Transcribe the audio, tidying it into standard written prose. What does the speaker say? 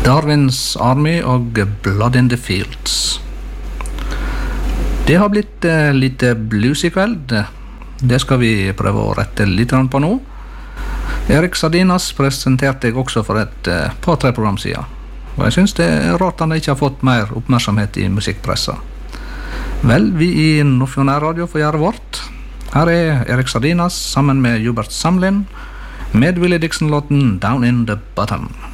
Darwin's Army og Blood in the Fields. Det har blitt litt blues I kveld. Det skal vi prøve å rette litt på nå. Erik Sardinas presenterte jeg også for et par-tre program siden. Og jeg synes det rart han ikke har fått mer oppmerksomhet I musikkpressa. Vel, vi I Nordfjord Radio får gjøre vårt. Her Erik Sardinas sammen med Hubert Samlin med Willie Dixon-låten Down in the Bottom.